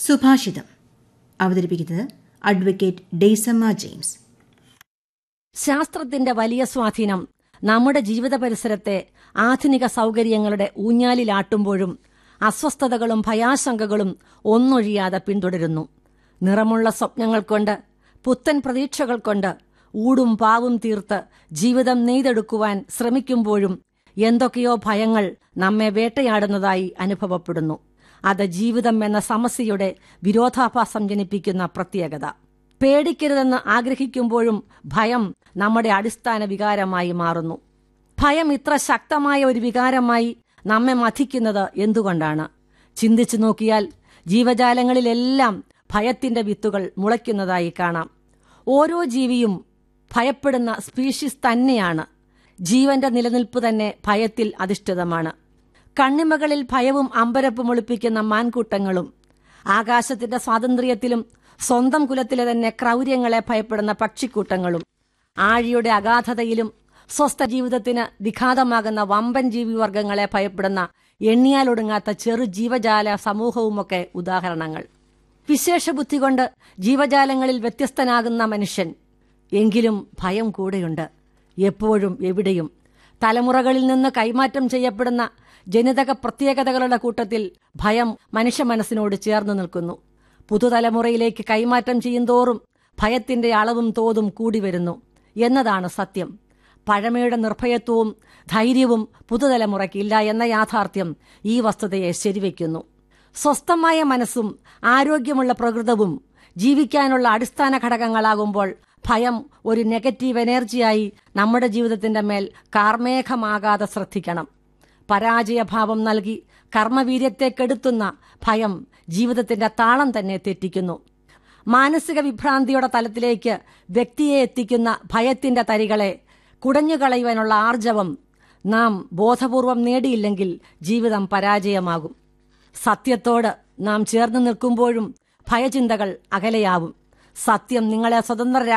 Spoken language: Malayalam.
സുഭാഷിതം അവതരിപ്പിക്കുന്നത് അഡ്വക്കേറ്റ് ഡെയ്സമ്മ ജെയിംസ്. ശാസ്ത്രത്തിന്റെ വലിയ സ്വാധീനം നമ്മുടെ ജീവിത പരിസരത്തെ ആധുനിക സൗകര്യങ്ങളുടെ ഊഞ്ഞാലിലാട്ടുമ്പോഴും അസ്വസ്ഥതകളും ഭയാശങ്കകളും ഒന്നൊഴിയാതെ പിന്തുടരുന്നു. നിറമുള്ള സ്വപ്നങ്ങൾ കൊണ്ട്, പുത്തൻ പ്രതീക്ഷകൾ കൊണ്ട് ഊടും പാവും തീർത്ത് ജീവിതം നെയ്തെടുക്കുവാൻ ശ്രമിക്കുമ്പോഴും എന്തൊക്കെയോ ഭയങ്ങൾ നമ്മെ വേട്ടയാടുന്നതായി അനുഭവപ്പെടുന്നു. അത് ജീവിതം എന്ന സമസ്യയുടെ വിരോധാഭാസം ജനിപ്പിക്കുന്ന പ്രത്യേകത. പേടിക്കരുതെന്ന് ആഗ്രഹിക്കുമ്പോഴും ഭയം നമ്മുടെ അടിസ്ഥാന വികാരമായി മാറുന്നു. ഭയം ഇത്ര ശക്തമായ ഒരു വികാരമായി നമ്മെ മഥിക്കുന്നത് എന്തുകൊണ്ടാണ്? ചിന്തിച്ചു നോക്കിയാൽ ജീവജാലങ്ങളിലെല്ലാം ഭയത്തിന്റെ വിത്തുകൾ മുളയ്ക്കുന്നതായി കാണാം. ഓരോ ജീവിയും ഭയപ്പെടുന്ന സ്പീഷീസ് തന്നെയാണ്. ജീവന്റെ നിലനിൽപ്പ് തന്നെ ഭയത്തിൽ അധിഷ്ഠിതമാണ്. കണ്ണിമകളിൽ ഭയവും അമ്പരപ്പും ഒളിപ്പിക്കുന്ന മാൻകൂട്ടങ്ങളും, ആകാശത്തിന്റെ സ്വാതന്ത്ര്യത്തിലും സ്വന്തം കുലത്തിലെ തന്നെ ക്രൗര്യങ്ങളെ ഭയപ്പെടുന്ന പക്ഷിക്കൂട്ടങ്ങളും, ആഴിയുടെ അഗാധതയിലും സ്വസ്ഥ ജീവിതത്തിന് വിഘാതമാകുന്ന വമ്പൻ ജീവിവർഗങ്ങളെ ഭയപ്പെടുന്ന എണ്ണിയാലൊടുങ്ങാത്ത ചെറു ജീവജാല സമൂഹവുമൊക്കെ ഉദാഹരണങ്ങൾ. വിശേഷബുദ്ധി കൊണ്ട് ജീവജാലങ്ങളിൽ വ്യത്യസ്തനാകുന്ന മനുഷ്യൻ, എങ്കിലും ഭയം കൂടെയുണ്ട്, എപ്പോഴും എവിടെയും. തലമുറകളിൽ നിന്ന് കൈമാറ്റം ചെയ്യപ്പെടുന്ന ജനിതക പ്രത്യേകതകളുടെ കൂട്ടത്തിൽ ഭയം മനുഷ്യ മനസ്സിനോട് ചേർന്ന് നിൽക്കുന്നു. പുതുതലമുറയിലേക്ക് കൈമാറ്റം ചെയ്യുന്തോറും ഭയത്തിന്റെ അളവും തോതും കൂടി വരുന്നു എന്നതാണ് സത്യം. പഴമയുടെ നിർഭയത്വവും ധൈര്യവും പുതുതലമുറയ്ക്ക് ഇല്ല എന്ന യാഥാർത്ഥ്യം ഈ വസ്തുതയെ ശരിവയ്ക്കുന്നു. സ്വസ്ഥമായ മനസ്സും ആരോഗ്യമുള്ള പ്രകൃതവും ജീവിക്കാനുള്ള അടിസ്ഥാന ഘടകങ്ങളാകുമ്പോൾ ഭയം ഒരു നെഗറ്റീവ് എനർജിയായി നമ്മുടെ ജീവിതത്തിന്റെ മേൽ കാർമേഘമാകാതെ ശ്രദ്ധിക്കണം. പരാജയഭാവം നൽകി കർമ്മവീര്യത്തെ കെടുത്തുന്ന ഭയം ജീവിതത്തിന്റെ താളം തന്നെ തെറ്റിക്കുന്നു. മാനസിക വിഭ്രാന്തിയുടെ തലത്തിലേക്ക് വ്യക്തിയെ എത്തിക്കുന്ന ഭയത്തിന്റെ തരികളെ കുടഞ്ഞുകളയുവാനുള്ള ആർജവം നാം ബോധപൂർവം നേടിയില്ലെങ്കിൽ ജീവിതം പരാജയമാകും. സത്യത്തോട് നാം ചേർന്ന് നിൽക്കുമ്പോഴും ഭയചിന്തകൾ അകലെയാവും. സത്യം നിങ്ങളെ സ്വതന്ത്ര